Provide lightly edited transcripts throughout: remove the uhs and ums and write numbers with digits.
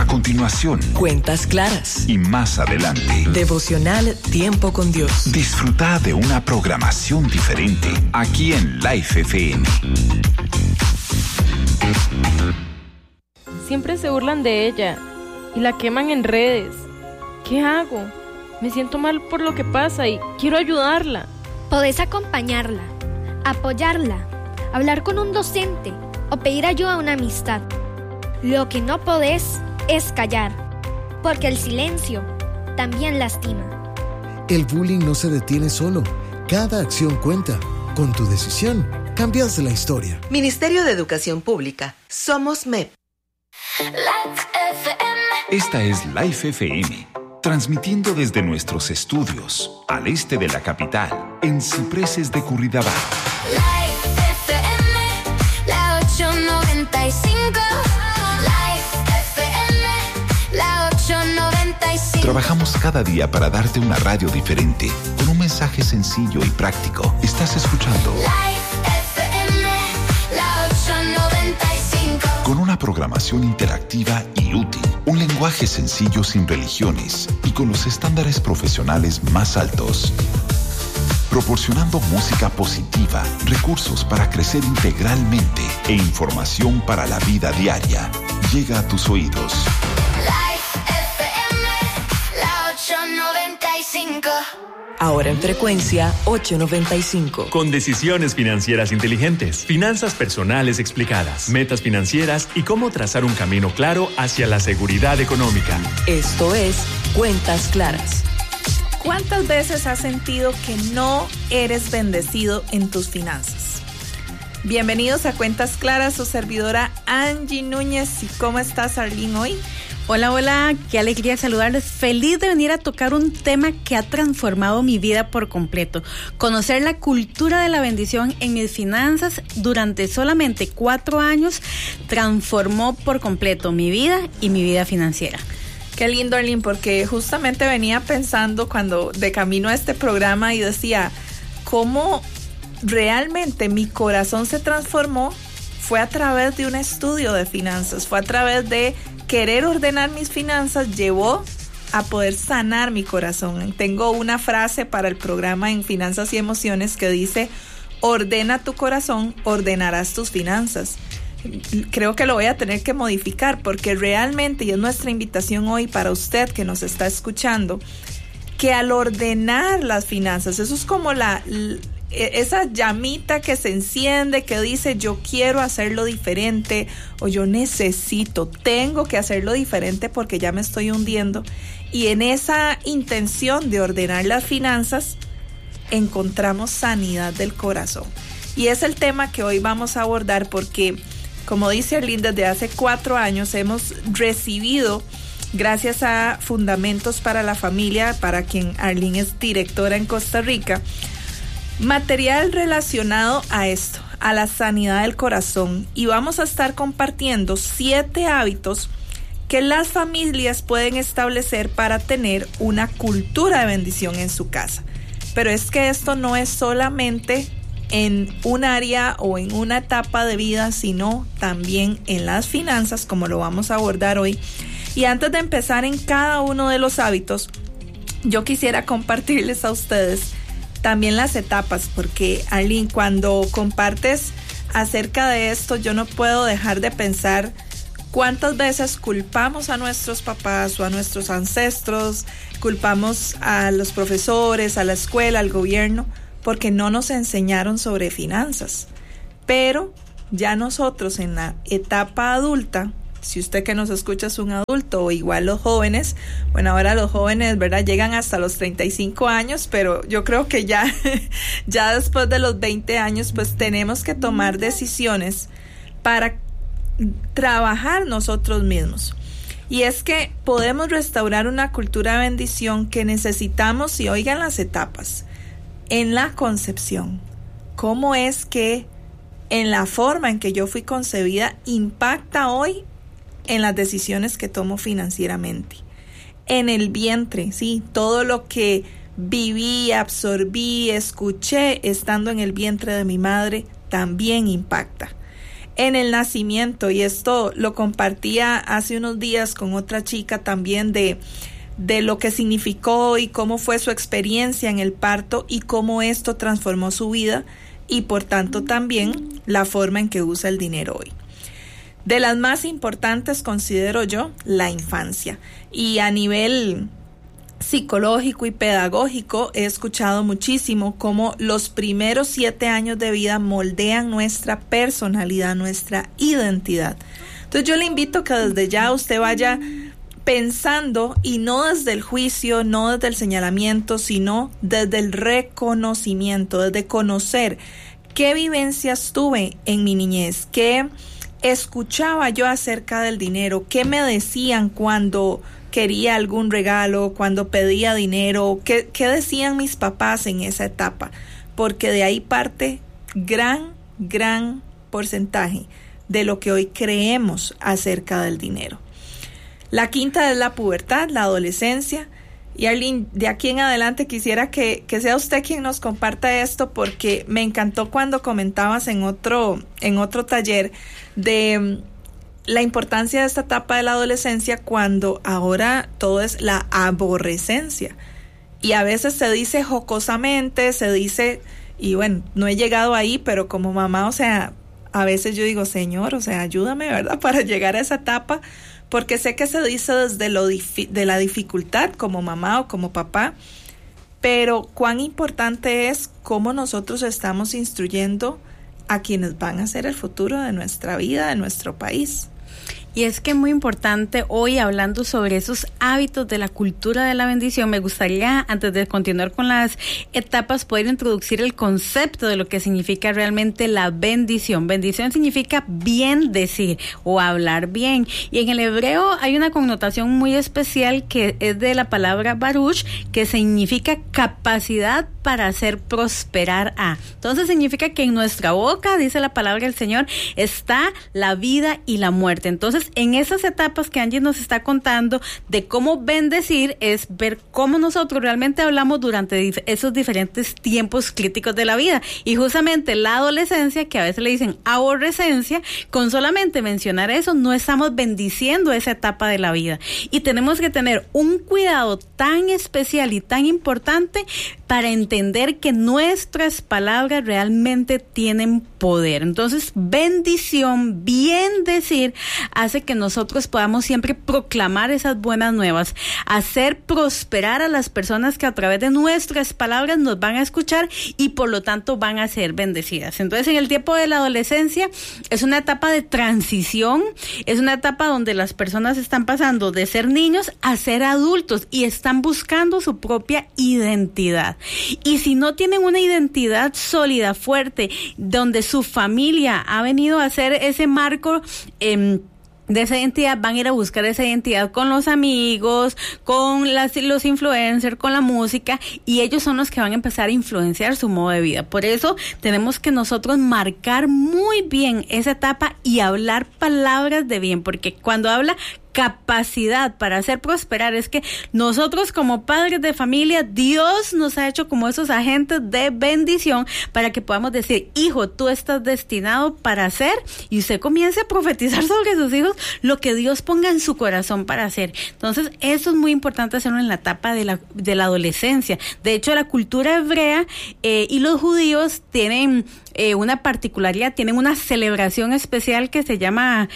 A continuación, Cuentas Claras. Y más adelante, Devocional Tiempo con Dios. Disfruta de una programación diferente aquí en Life FM. Siempre se burlan de ella y la queman en redes. ¿Qué hago? Me siento mal por lo que pasa y quiero ayudarla. Podés acompañarla, apoyarla, hablar con un docente o pedir ayuda a una amistad. Lo que no podés es callar, porque el silencio también lastima. El bullying no se detiene solo. Cada acción cuenta. Con tu decisión, cambias la historia. Ministerio de Educación Pública. Somos MEP. Esta es Life FM, transmitiendo desde nuestros estudios al este de la capital, en Cipreses de Curridabat. Life FM, la 895. Life FM, la 895. Trabajamos cada día para darte una radio diferente, con un mensaje sencillo y práctico. Estás escuchando Life FM, la 895. con una programación interactiva y útil, un lenguaje sencillo sin religiones y con los estándares profesionales más altos. Proporcionando música positiva, recursos para crecer integralmente e información para la vida diaria. Llega a tus oídos. Life FM, la 895. Ahora en frecuencia 895. Con decisiones financieras inteligentes, finanzas personales explicadas, metas financieras y cómo trazar un camino claro hacia la seguridad económica. Esto es Cuentas Claras. ¿Cuántas veces has sentido que no eres bendecido en tus finanzas? Bienvenidos a Cuentas Claras, su servidora Angie Núñez. ¿Y cómo estás, Arlene, hoy? Hola, qué alegría saludarles. Feliz de venir a tocar un tema que ha transformado mi vida por completo. Conocer la cultura de la bendición en mis finanzas durante solamente 4 años transformó por completo mi vida y mi vida financiera. Qué lindo, Arlene, porque justamente venía pensando cuando de camino a este programa y decía, ¿cómo realmente mi corazón se transformó? Fue a través de un estudio de finanzas, fue a través de querer ordenar mis finanzas, llevó a poder sanar mi corazón. Tengo una frase para el programa en Finanzas y Emociones que dice, ordena tu corazón, ordenarás tus finanzas. Creo que lo voy a tener que modificar porque realmente, y es nuestra invitación hoy para usted que nos está escuchando, que al ordenar las finanzas, eso es como esa llamita que se enciende, que dice yo quiero hacerlo diferente o yo tengo que hacerlo diferente porque ya me estoy hundiendo. Y en esa intención de ordenar las finanzas encontramos sanidad del corazón. Y es el tema que hoy vamos a abordar porque, como dice Arlene, desde hace 4 años hemos recibido, gracias a Fundamentos para la Familia, para quien Arlene es directora en Costa Rica, material relacionado a esto, a la sanidad del corazón, y vamos a estar compartiendo 7 hábitos que las familias pueden establecer para tener una cultura de bendición en su casa. Pero es que esto no es solamente en un área o en una etapa de vida, sino también en las finanzas, como lo vamos a abordar hoy. Y antes de empezar en cada uno de los hábitos, yo quisiera compartirles a ustedes también las etapas, porque Arlene, cuando compartes acerca de esto, yo no puedo dejar de pensar cuántas veces culpamos a nuestros papás o a nuestros ancestros, culpamos a los profesores, a la escuela, al gobierno, porque no nos enseñaron sobre finanzas. Pero ya nosotros en la etapa adulta, si usted que nos escucha es un adulto o igual los jóvenes, bueno, ahora los jóvenes, ¿verdad?, llegan hasta los 35 años, pero yo creo que ya después de los 20 años, pues tenemos que tomar decisiones para trabajar nosotros mismos. Y es que podemos restaurar una cultura de bendición que necesitamos, y oigan las etapas, en la concepción. ¿Cómo es que en la forma en que yo fui concebida impacta hoy en las decisiones que tomo financieramente? En el vientre, sí, todo lo que viví, absorbí, escuché estando en el vientre de mi madre también impacta. en el nacimiento, y esto lo compartía hace unos días con otra chica también de lo que significó y cómo fue su experiencia en el parto y cómo esto transformó su vida y por tanto también la forma en que usa el dinero hoy. De las más importantes considero yo la infancia, y a nivel psicológico y pedagógico he escuchado muchísimo cómo los primeros 7 años de vida moldean nuestra personalidad, nuestra identidad. Entonces yo le invito que desde ya usted vaya pensando, y no desde el juicio, no desde el señalamiento, sino desde el reconocimiento, desde conocer qué vivencias tuve en mi niñez, qué escuchaba yo acerca del dinero, qué me decían cuando quería algún regalo, cuando pedía dinero, qué decían mis papás en esa etapa, porque de ahí parte gran porcentaje de lo que hoy creemos acerca del dinero. La quinta es la pubertad, la adolescencia. Y Arlene, de aquí en adelante quisiera que sea usted quien nos comparta esto, porque me encantó cuando comentabas en otro taller de la importancia de esta etapa de la adolescencia, cuando ahora todo es la aborrecencia. Y a veces se dice jocosamente, se dice, y bueno, no he llegado ahí, pero como mamá, o sea, a veces yo digo, Señor, o sea, ayúdame, ¿verdad?, para llegar a esa etapa, porque sé que se dice desde de la dificultad como mamá o como papá, pero cuán importante es cómo nosotros estamos instruyendo a quienes van a ser el futuro de nuestra vida, de nuestro país. Y es que es muy importante hoy, hablando sobre esos hábitos de la cultura de la bendición, me gustaría, antes de continuar con las etapas, poder introducir el concepto de lo que significa realmente la bendición. Bendición significa bien decir o hablar bien. Y en el hebreo hay una connotación muy especial que es de la palabra baruch, que significa capacidad para hacer prosperar a. Entonces significa que en nuestra boca, dice la palabra del Señor, está la vida y la muerte. Entonces, en esas etapas que Angie nos está contando de cómo bendecir, es ver cómo nosotros realmente hablamos durante esos diferentes tiempos críticos de la vida. Y justamente la adolescencia, que a veces le dicen aborrecencia, con solamente mencionar eso, no estamos bendiciendo esa etapa de la vida. Y tenemos que tener un cuidado tan especial y tan importante para entender que nuestras palabras realmente tienen poder. Entonces, bendición, bien decir, hace que nosotros podamos siempre proclamar esas buenas nuevas, hacer prosperar a las personas que a través de nuestras palabras nos van a escuchar y por lo tanto van a ser bendecidas. Entonces, en el tiempo de la adolescencia es una etapa de transición, es una etapa donde las personas están pasando de ser niños a ser adultos y están buscando su propia identidad. Y si no tienen una identidad sólida, fuerte, donde su familia ha venido a ser ese marco de esa identidad, van a ir a buscar esa identidad con los amigos, con los influencers, con la música, y ellos son los que van a empezar a influenciar su modo de vida. Por eso tenemos que nosotros marcar muy bien esa etapa y hablar palabras de bien, porque cuando habla capacidad para hacer prosperar, es que nosotros como padres de familia, Dios nos ha hecho como esos agentes de bendición para que podamos decir, hijo, tú estás destinado para hacer, y usted comience a profetizar sobre sus hijos lo que Dios ponga en su corazón para hacer. Entonces, eso es muy importante hacerlo en la etapa de la adolescencia. De hecho, la cultura hebrea y los judíos tienen una particularidad, tienen una celebración especial que se llama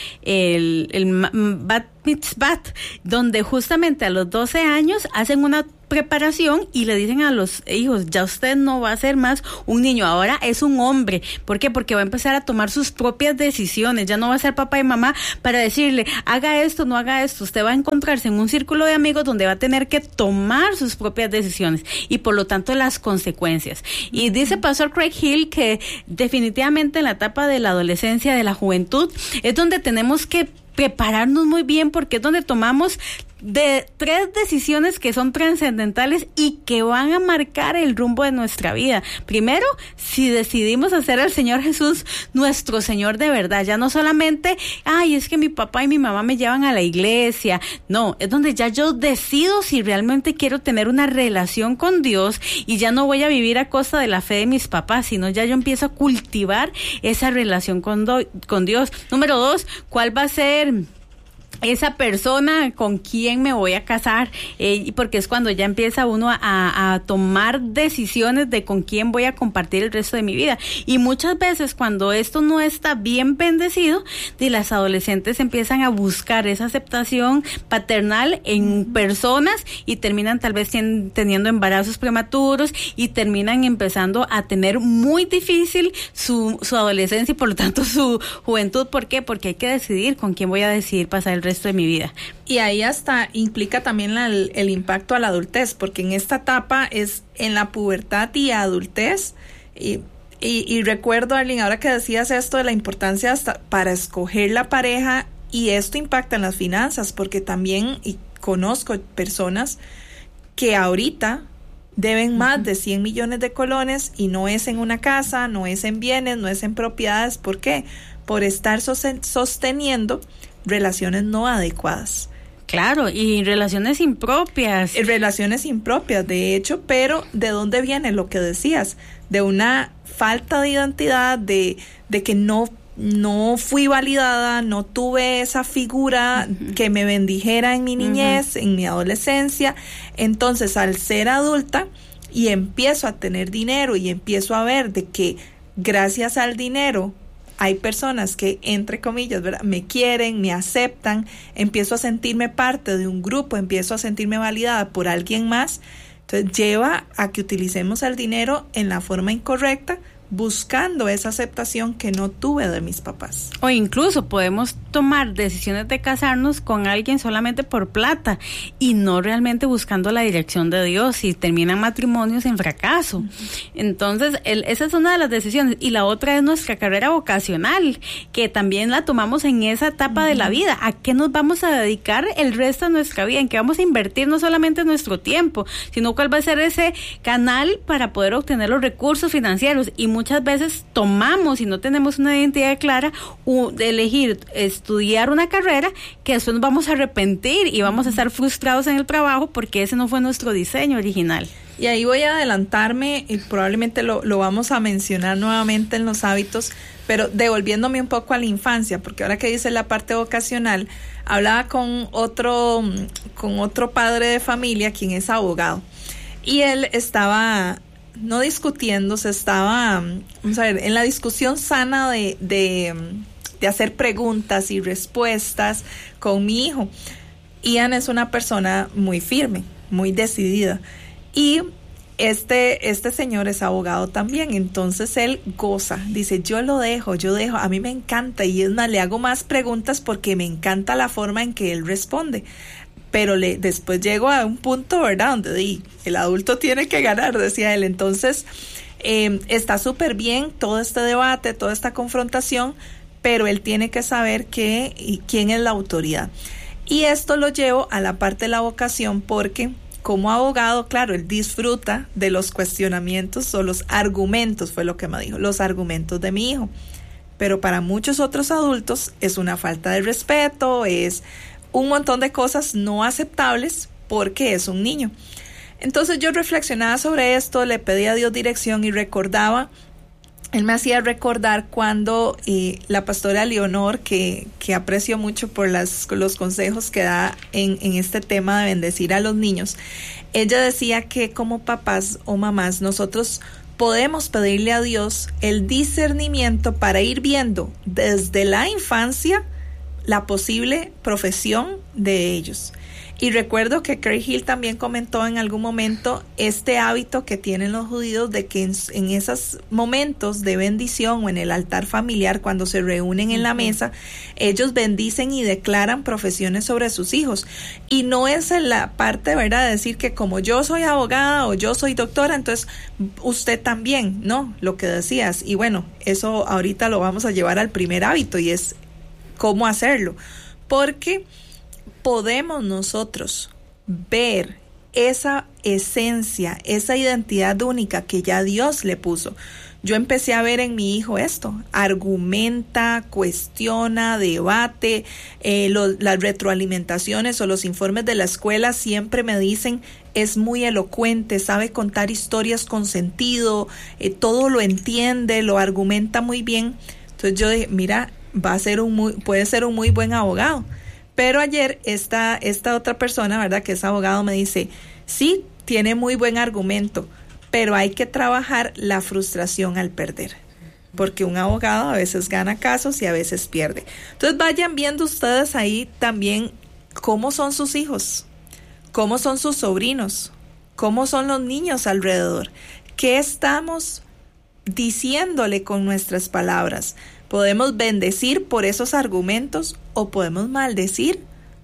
el Bat Mitzvah, donde justamente a los 12 años hacen una preparación y le dicen a los hijos, ya usted no va a ser más un niño, ahora es un hombre. ¿Por qué? Porque va a empezar a tomar sus propias decisiones, ya no va a ser papá y mamá para decirle, haga esto, no haga esto. Usted va a encontrarse en un círculo de amigos donde va a tener que tomar sus propias decisiones y por lo tanto las consecuencias. Y dice Pastor Craig Hill que definitivamente en la etapa de la adolescencia, de la juventud, es donde tenemos que prepararnos muy bien, porque es donde tomamos de 3 decisiones que son trascendentales y que van a marcar el rumbo de nuestra vida. Primero, si decidimos hacer al Señor Jesús nuestro Señor de verdad, ya no solamente, es que mi papá y mi mamá me llevan a la iglesia. No, es donde ya yo decido si realmente quiero tener una relación con Dios y ya no voy a vivir a costa de la fe de mis papás, sino ya yo empiezo a cultivar esa relación con Dios. Número 2, ¿cuál va a ser esa persona con quien me voy a casar? Porque es cuando ya empieza uno a tomar decisiones de con quién voy a compartir el resto de mi vida. Y muchas veces cuando esto no está bien bendecido, las adolescentes empiezan a buscar esa aceptación paternal en personas y terminan tal vez teniendo embarazos prematuros y terminan empezando a tener muy difícil su adolescencia y por lo tanto su juventud. ¿Por qué? Porque hay que decidir con quién voy a decidir pasar el resto de mi vida. Y ahí hasta implica también el impacto a la adultez, porque en esta etapa es en la pubertad y adultez. Y recuerdo, Arlene, ahora que decías esto de la importancia hasta para escoger la pareja, y esto impacta en las finanzas, porque también conozco personas que ahorita deben más de 100 millones de colones y no es en una casa, no es en bienes, no es en propiedades. ¿Por qué? Por estar sosteniendo relaciones no adecuadas. Claro, y relaciones impropias. Relaciones impropias, de hecho, pero ¿de dónde viene lo que decías? De una falta de identidad, de que no fui validada, no tuve esa figura que me bendijera en mi niñez, en mi adolescencia. Entonces, al ser adulta y empiezo a tener dinero y empiezo a ver de que gracias al dinero hay personas que, entre comillas, ¿verdad?, me quieren, me aceptan, empiezo a sentirme parte de un grupo, empiezo a sentirme validada por alguien más. Entonces lleva a que utilicemos el dinero en la forma incorrecta, buscando esa aceptación que no tuve de mis papás. O incluso podemos tomar decisiones de casarnos con alguien solamente por plata y no realmente buscando la dirección de Dios, y terminan matrimonios en fracaso. Entonces, esa es una de las decisiones. Y la otra es nuestra carrera vocacional, que también la tomamos en esa etapa de la vida. ¿A qué nos vamos a dedicar el resto de nuestra vida? ¿En qué vamos a invertir no solamente nuestro tiempo, sino cuál va a ser ese canal para poder obtener los recursos financieros? Y muchas veces tomamos y no tenemos una identidad clara de elegir estudiar una carrera que después nos vamos a arrepentir y vamos a estar frustrados en el trabajo porque ese no fue nuestro diseño original. Y ahí voy a adelantarme y probablemente lo vamos a mencionar nuevamente en los hábitos, pero devolviéndome un poco a la infancia, porque ahora que dice la parte vocacional, hablaba con otro padre de familia quien es abogado, y él estaba no discutiendo, estaba, vamos a ver, en la discusión sana de hacer preguntas y respuestas con mi hijo. Ian es una persona muy firme, muy decidida, y este señor es abogado también, entonces él goza, dice, yo dejo, a mí me encanta, y es más, le hago más preguntas porque me encanta la forma en que él responde. Pero después llego a un punto, ¿verdad?, donde el adulto tiene que ganar, decía él. Entonces, está súper bien todo este debate, toda esta confrontación, pero él tiene que saber quién es la autoridad. Y esto lo llevo a la parte de la vocación, porque como abogado, claro, él disfruta de los cuestionamientos o los argumentos, fue lo que me dijo, los argumentos de mi hijo. Pero para muchos otros adultos es una falta de respeto, es un montón de cosas no aceptables porque es un niño. Entonces yo reflexionaba sobre esto, le pedí a Dios dirección y recordaba, él me hacía recordar cuando la pastora Leonor, que aprecio mucho por los consejos que da en este tema de bendecir a los niños, ella decía que como papás o mamás nosotros podemos pedirle a Dios el discernimiento para ir viendo desde la infancia la posible profesión de ellos. Y recuerdo que Craig Hill también comentó en algún momento este hábito que tienen los judíos de que en esos momentos de bendición o en el altar familiar, cuando se reúnen en la mesa, ellos bendicen y declaran profesiones sobre sus hijos. Y no es en la parte, ¿verdad?, de decir que como yo soy abogada o yo soy doctora, entonces usted también, no, lo que decías. Y bueno, eso ahorita lo vamos a llevar al primer hábito, y es cómo hacerlo, porque podemos nosotros ver esa esencia, esa identidad única que ya Dios le puso. Yo empecé a ver en mi hijo esto: argumenta, cuestiona, debate, las retroalimentaciones o los informes de la escuela siempre me dicen es muy elocuente, sabe contar historias con sentido, todo lo entiende, lo argumenta muy bien. Entonces yo dije, mira, puede ser un muy buen abogado. Pero ayer esta otra persona, ¿verdad?, que es abogado, me dice, sí, tiene muy buen argumento, pero hay que trabajar la frustración al perder, porque un abogado a veces gana casos y a veces pierde. Entonces vayan viendo ustedes ahí también cómo son sus hijos, cómo son sus sobrinos, cómo son los niños alrededor, qué estamos diciéndole con nuestras palabras. Podemos bendecir por esos argumentos o podemos maldecir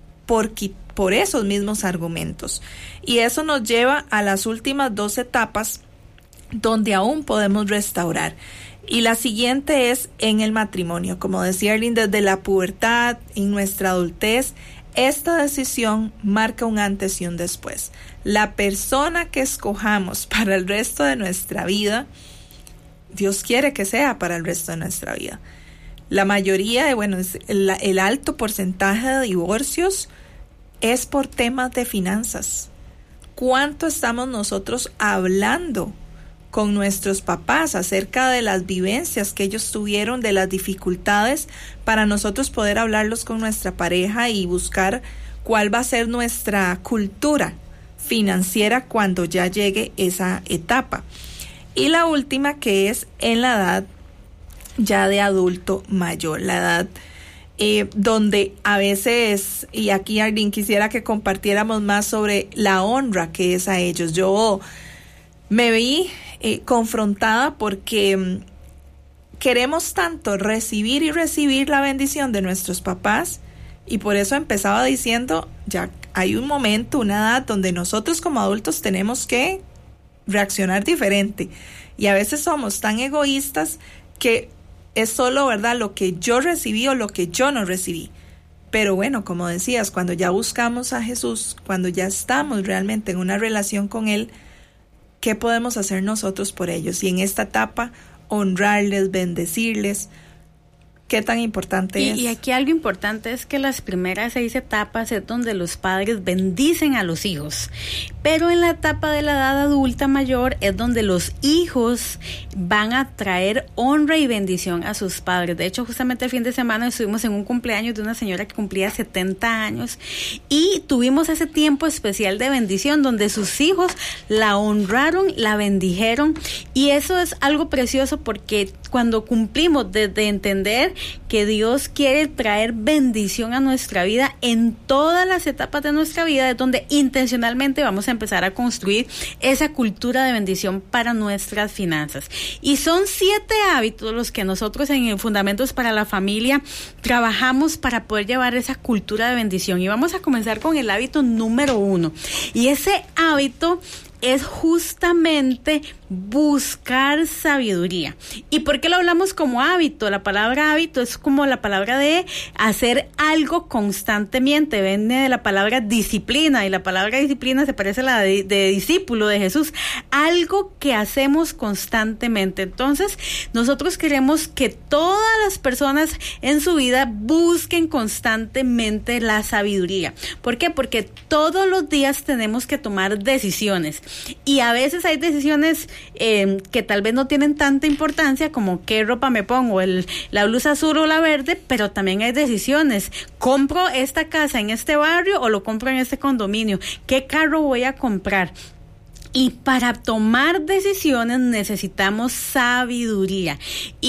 por esos mismos argumentos. Y eso nos lleva a las últimas 2 etapas donde aún podemos restaurar. Y la siguiente es en el matrimonio. Como decía Arlene, desde la pubertad, en nuestra adultez, esta decisión marca un antes y un después. La persona que escojamos para el resto de nuestra vida, Dios quiere que sea para el resto de nuestra vida. La mayoría el alto porcentaje de divorcios es por temas de finanzas. ¿Cuánto estamos nosotros hablando con nuestros papás acerca de las vivencias que ellos tuvieron, de las dificultades, para nosotros poder hablarlos con nuestra pareja y buscar cuál va a ser nuestra cultura financiera cuando ya llegue esa etapa? Y la última, que es en la edad ya de adulto mayor, la edad donde a veces, y aquí Arlene quisiera que compartiéramos más sobre la honra que es a ellos. Yo me vi confrontada porque queremos tanto recibir y recibir la bendición de nuestros papás, y por eso empezaba diciendo, ya hay un momento, una edad donde nosotros como adultos tenemos que reaccionar diferente, y a veces somos tan egoístas que es solo, ¿verdad?, lo que yo recibí o lo que yo no recibí. Pero bueno, como decías, cuando ya buscamos a Jesús, cuando ya estamos realmente en una relación con Él, ¿qué podemos hacer nosotros por ellos? Y en esta etapa, honrarles, bendecirles. ¿Qué tan importante es? Y aquí algo importante es que las primeras 6 etapas es donde los padres bendicen a los hijos, pero en la etapa de la edad adulta mayor es donde los hijos van a traer honra y bendición a sus padres. De hecho, justamente el fin de semana estuvimos en un cumpleaños de una señora que cumplía 70 años y tuvimos ese tiempo especial de bendición donde sus hijos la honraron, la bendijeron, y eso es algo precioso porque cuando cumplimos desde entender que Dios quiere traer bendición a nuestra vida en todas las etapas de nuestra vida, es donde intencionalmente vamos a empezar a construir esa cultura de bendición para nuestras finanzas. Y son 7 hábitos los que nosotros en Fundamentos para la Familia trabajamos para poder llevar esa cultura de bendición. Y vamos a comenzar con el hábito número 1. Y ese hábito es justamente buscar sabiduría. ¿Y por qué lo hablamos como hábito? La palabra hábito es como la palabra de hacer algo constantemente, viene de la palabra disciplina, y la palabra disciplina se parece a la de discípulo de Jesús, algo que hacemos constantemente. Entonces, nosotros queremos que todas las personas en su vida busquen constantemente la sabiduría. ¿Por qué? Porque todos los días tenemos que tomar decisiones, y a veces hay decisiones que tal vez no tienen tanta importancia como qué ropa me pongo, la blusa azul o la verde, pero también hay decisiones. ¿Compro esta casa en este barrio o lo compro en este condominio? ¿Qué carro voy a comprar? Y para tomar decisiones necesitamos sabiduría.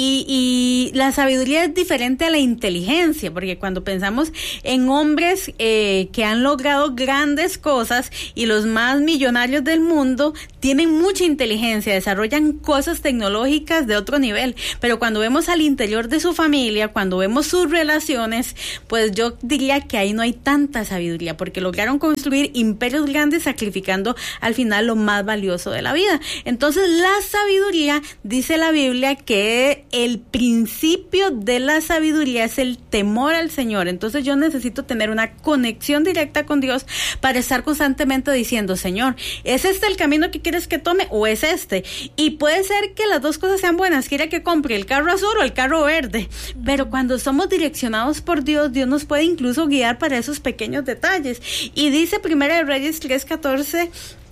Y la sabiduría es diferente a la inteligencia, porque cuando pensamos en hombres que han logrado grandes cosas y los más millonarios del mundo, tienen mucha inteligencia, desarrollan cosas tecnológicas de otro nivel. Pero cuando vemos al interior de su familia, cuando vemos sus relaciones, pues yo diría que ahí no hay tanta sabiduría, porque lograron construir imperios grandes sacrificando al final lo más más valioso de la vida. Entonces, la sabiduría, dice la Biblia, que el principio de la sabiduría es el temor al Señor. Entonces, yo necesito tener una conexión directa con Dios para estar constantemente diciendo, Señor, ¿es este el camino que quieres que tome o es este? Y puede ser que las dos cosas sean buenas, quiera que compre el carro azul o el carro verde, pero cuando somos direccionados por Dios, Dios nos puede incluso guiar para esos pequeños detalles. Y dice Primera de Reyes 3:14,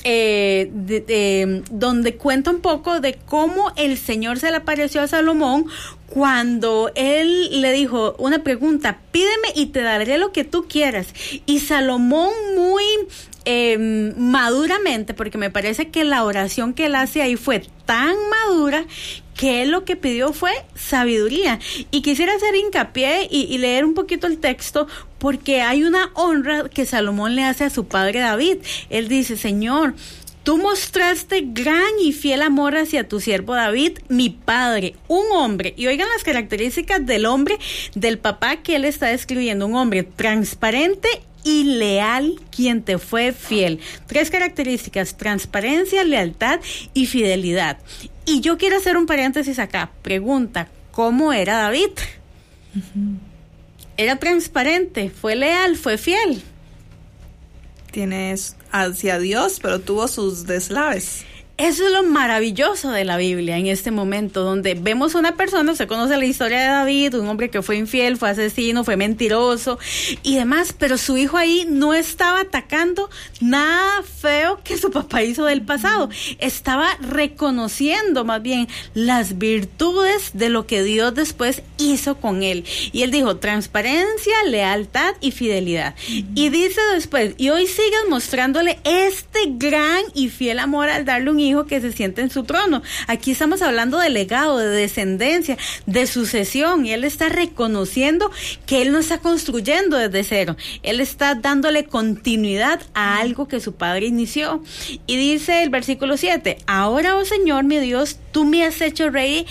donde cuenta un poco de cómo el Señor se le apareció a Salomón cuando él le dijo una pregunta: pídeme y te daré lo que tú quieras. Y Salomón muy maduramente, porque me parece que la oración que él hace ahí fue tan madura, que él lo que pidió fue sabiduría. Y quisiera hacer hincapié y leer un poquito el texto, porque hay una honra que Salomón le hace a su padre David. Él dice: Señor, tú mostraste gran y fiel amor hacia tu siervo David, mi padre, un hombre. Y oigan las características del hombre, del papá que él está describiendo: un hombre transparente y leal, quien te fue fiel. 3 características: transparencia, lealtad y fidelidad. Y yo quiero hacer un paréntesis acá. Pregunta: ¿cómo era David? ¿Era transparente? ¿Fue leal? ¿Fue fiel? Tienes hacia Dios, pero tuvo sus deslaves. Eso es lo maravilloso de la Biblia en este momento, donde vemos una persona, se conoce la historia de David, un hombre que fue infiel, fue asesino, fue mentiroso y demás, pero su hijo ahí no estaba atacando nada feo que su papá hizo del pasado, estaba reconociendo más bien las virtudes de lo que Dios después hizo con él. Y él dijo: transparencia, lealtad y fidelidad. Y dice después: y hoy sigues mostrándole este gran y fiel amor al darle un hijo que se siente en su trono. Aquí estamos hablando de legado, de descendencia, de sucesión, y él está reconociendo que él no está construyendo desde cero, él está dándole continuidad a algo que su padre inició. Y dice el versículo 7: ahora, oh Señor mi Dios, tú me has hecho rey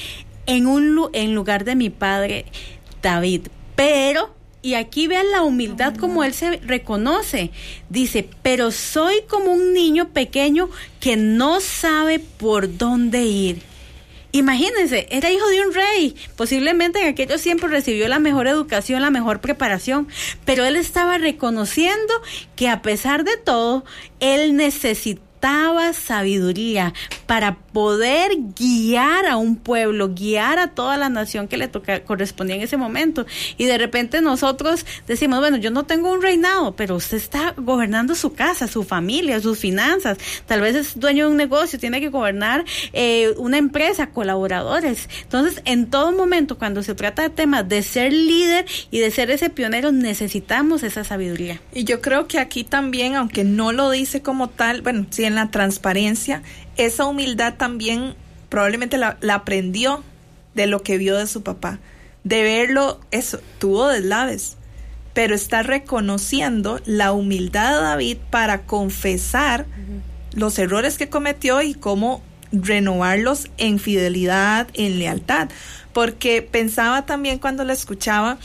en lugar de mi padre David. Pero, y aquí vean la humildad como él se reconoce. Dice: pero soy como un niño pequeño que no sabe por dónde ir. Imagínense, era hijo de un rey. Posiblemente en aquellos tiempos recibió la mejor educación, la mejor preparación. Pero él estaba reconociendo que a pesar de todo, él necesitaba sabiduría para poder guiar a un pueblo, guiar a toda la nación que le correspondía en ese momento. Y de repente nosotros decimos: bueno, yo no tengo un reinado, pero usted está gobernando su casa, su familia, sus finanzas. Tal vez es dueño de un negocio, tiene que gobernar una empresa, colaboradores. Entonces, en todo momento, cuando se trata de temas de ser líder y de ser ese pionero, necesitamos esa sabiduría. Y yo creo que aquí también, aunque no lo dice como tal, bueno, sí, en la transparencia, esa humildad también probablemente la aprendió de lo que vio de su papá, de verlo. Eso, tuvo deslaves, pero está reconociendo la humildad de David para confesar los errores que cometió y cómo renovarlos en fidelidad, en lealtad. Porque pensaba también cuando la escuchaba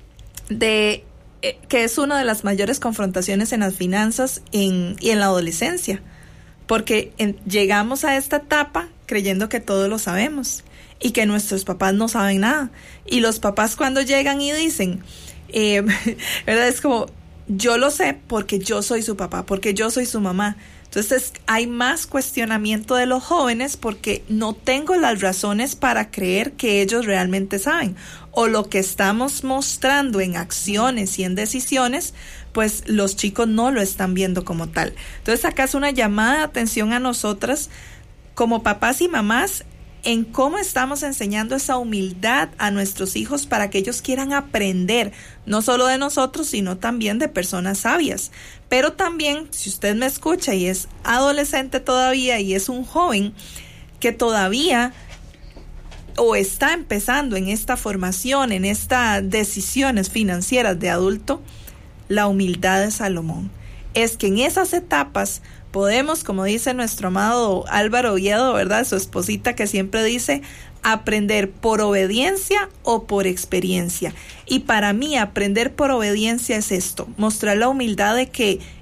de que es una de las mayores confrontaciones en las finanzas y en la adolescencia, porque llegamos a esta etapa creyendo que todo lo sabemos y que nuestros papás no saben nada. Y los papás, cuando llegan y dicen, ¿verdad? Es como: yo lo sé porque yo soy su papá, porque yo soy su mamá. Entonces hay más cuestionamiento de los jóvenes porque no tengo las razones para creer que ellos realmente saben, o lo que estamos mostrando en acciones y en decisiones, pues los chicos no lo están viendo como tal. Entonces acá es una llamada de atención a nosotras como papás y mamás en cómo estamos enseñando esa humildad a nuestros hijos para que ellos quieran aprender, no solo de nosotros, sino también de personas sabias. Pero también, si usted me escucha y es adolescente todavía y es un joven que todavía o está empezando en esta formación, en estas decisiones financieras de adulto, la humildad de Salomón es que en esas etapas podemos, como dice nuestro amado Álvaro Oviedo, ¿verdad? Su esposita, que siempre dice: aprender por obediencia o por experiencia. Y para mí, aprender por obediencia es esto: mostrar la humildad de que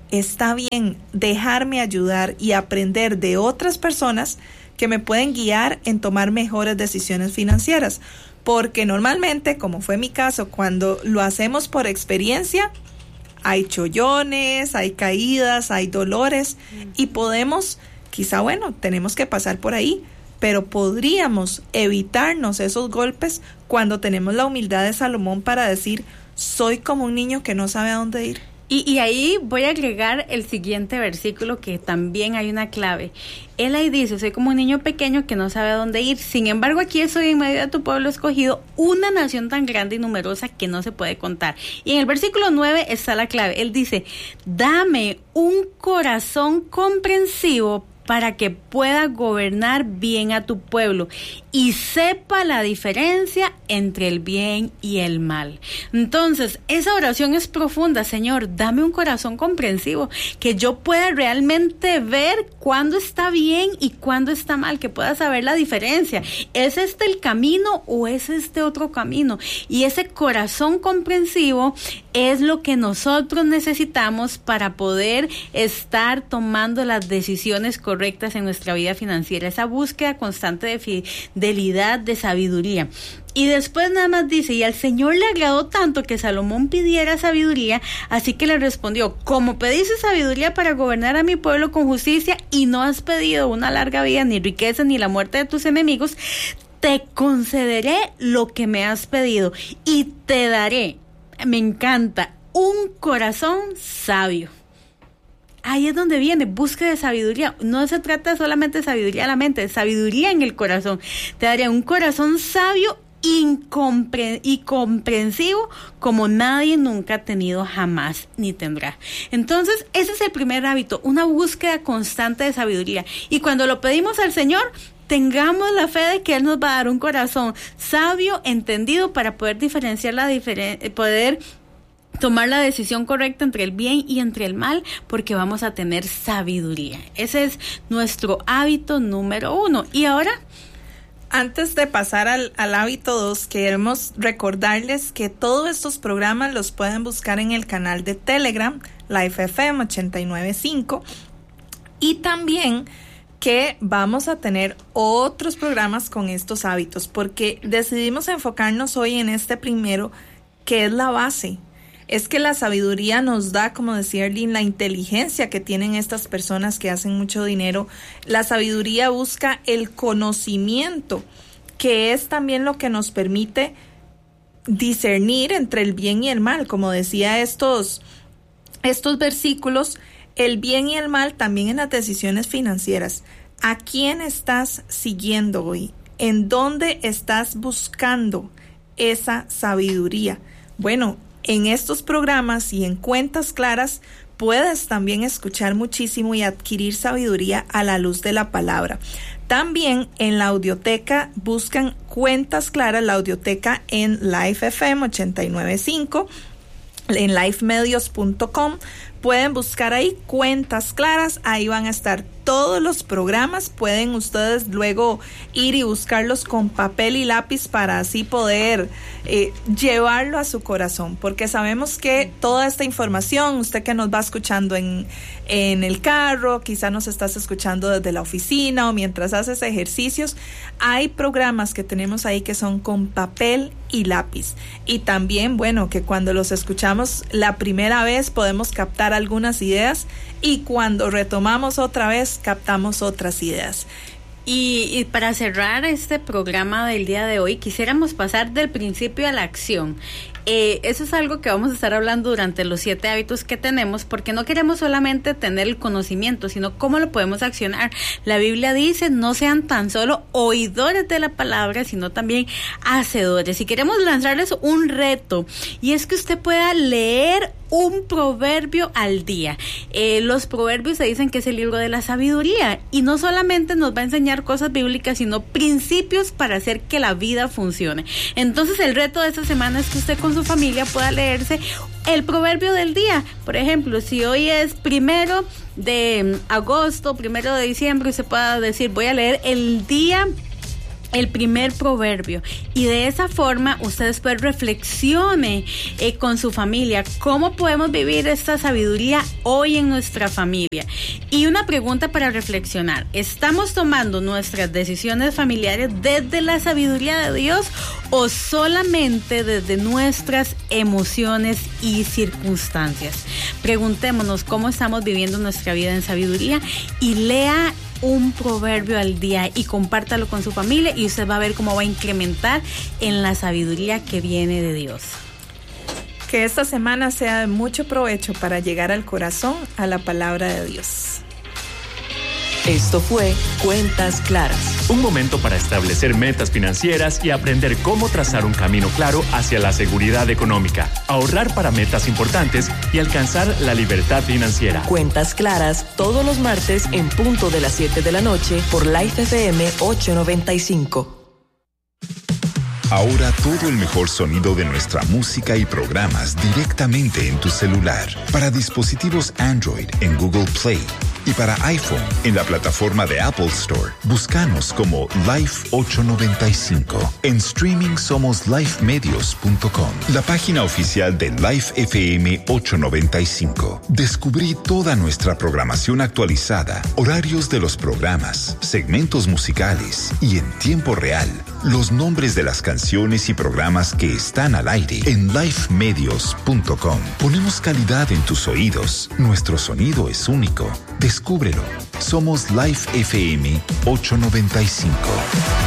está bien dejarme ayudar y aprender de otras personas que me pueden guiar en tomar mejores decisiones financieras. Porque normalmente, como fue mi caso, cuando lo hacemos por experiencia, hay chollones, hay caídas, hay dolores y podemos, quizá tenemos que pasar por ahí, pero podríamos evitarnos esos golpes cuando tenemos la humildad de Salomón para decir, soy como un niño que no sabe a dónde ir. Y ahí voy a agregar el siguiente versículo que también hay una clave. Él ahí dice, soy como un niño pequeño que no sabe a dónde ir. Sin embargo, aquí estoy en medio de tu pueblo escogido, una nación tan grande y numerosa que no se puede contar. Y en el versículo 9 está la clave. Él dice, dame un corazón comprensivo para que pueda gobernar bien a tu pueblo y sepa la diferencia entre el bien y el mal. Entonces, esa oración es profunda. Señor, dame un corazón comprensivo, que yo pueda realmente ver cuándo está bien y cuándo está mal, que pueda saber la diferencia. ¿Es este el camino o es este otro camino? Y ese corazón comprensivo es lo que nosotros necesitamos para poder estar tomando las decisiones correctas en nuestra vida financiera, esa búsqueda constante de fidelidad, de sabiduría. Y después nada más dice, y al Señor le agradó tanto que Salomón pidiera sabiduría, así que le respondió, como pediste sabiduría para gobernar a mi pueblo con justicia y no has pedido una larga vida, ni riqueza, ni la muerte de tus enemigos, te concederé lo que me has pedido y te daré, me encanta, un corazón sabio. Ahí es donde viene, búsqueda de sabiduría. No se trata solamente de sabiduría a la mente, de sabiduría en el corazón. Te daré un corazón sabio y comprensivo como nadie nunca ha tenido jamás ni tendrá. Entonces, ese es el primer hábito, una búsqueda constante de sabiduría. Y cuando lo pedimos al Señor, tengamos la fe de que Él nos va a dar un corazón sabio, entendido, para poder diferenciar poder tomar la decisión correcta entre el bien y entre el mal, porque vamos a tener sabiduría. Ese es nuestro hábito número 1. Y ahora, antes de pasar al hábito 2, queremos recordarles que todos estos programas los pueden buscar en el canal de Telegram, Life FM 89.5, y también que vamos a tener otros programas con estos hábitos, porque decidimos enfocarnos hoy en este primero, que es la base. Es que la sabiduría nos da, como decía Erlyn, la inteligencia que tienen estas personas que hacen mucho dinero. La sabiduría busca el conocimiento, que es también lo que nos permite discernir entre el bien y el mal. Como decía estos versículos, el bien y el mal también en las decisiones financieras. ¿A quién estás siguiendo hoy? ¿En dónde estás buscando esa sabiduría? Bueno, en estos programas y en Cuentas Claras puedes también escuchar muchísimo y adquirir sabiduría a la luz de la palabra. También en la audioteca buscan Cuentas Claras, la audioteca en Life FM 89.5, en lifemedios.com. Pueden buscar ahí Cuentas Claras, ahí van a estar todos los programas. Pueden ustedes luego ir y buscarlos con papel y lápiz para así poder llevarlo a su corazón, porque sabemos que toda esta información, usted que nos va escuchando en el carro, quizá nos estás escuchando desde la oficina o mientras haces ejercicios, hay programas que tenemos ahí que son con papel y lápiz. Y también, bueno, que cuando los escuchamos la primera vez podemos captar algunas ideas y cuando retomamos otra vez captamos otras ideas. Y para cerrar este programa del día de hoy, quisiéramos pasar del principio a la acción. Eso es algo que vamos a estar hablando durante los 7 hábitos que tenemos, porque no queremos solamente tener el conocimiento, sino cómo lo podemos accionar. La Biblia dice, no sean tan solo oidores de la palabra, sino también hacedores. Y queremos lanzarles un reto, y es que usted pueda leer un proverbio al día. Los proverbios se dicen que es el libro de la sabiduría, y no solamente nos va a enseñar cosas bíblicas, sino principios para hacer que la vida funcione. Entonces el reto de esta semana es que usted con su familia pueda leerse el proverbio del día. Por ejemplo, si hoy es 1 de agosto, 1 de diciembre, usted pueda decir, voy a leer el día el primer proverbio, y de esa forma usted después reflexione con su familia cómo podemos vivir esta sabiduría hoy en nuestra familia. Y una pregunta para reflexionar: ¿estamos tomando nuestras decisiones familiares desde la sabiduría de Dios o solamente desde nuestras emociones y circunstancias? Preguntémonos cómo estamos viviendo nuestra vida en sabiduría, y lea un proverbio al día y compártalo con su familia, y usted va a ver cómo va a incrementar en la sabiduría que viene de Dios. Que esta semana sea de mucho provecho para llegar al corazón, a la palabra de Dios. Esto fue Cuentas Claras. Un momento para establecer metas financieras y aprender cómo trazar un camino claro hacia la seguridad económica, ahorrar para metas importantes y alcanzar la libertad financiera. Cuentas Claras, todos los martes en punto de las 7 de la noche por Life FM 895. Ahora todo el mejor sonido de nuestra música y programas directamente en tu celular. Para dispositivos Android en Google Play y para iPhone en la plataforma de Apple Store. Búscanos como Life 895. En streaming somos lifemedios.com, la página oficial de Life FM 895. Descubrí toda nuestra programación actualizada, horarios de los programas, segmentos musicales y en tiempo real los nombres de las canciones y programas que están al aire en lifemedios.com. Ponemos calidad en tus oídos. Nuestro sonido es único. Descúbrelo. Somos Life FM 895.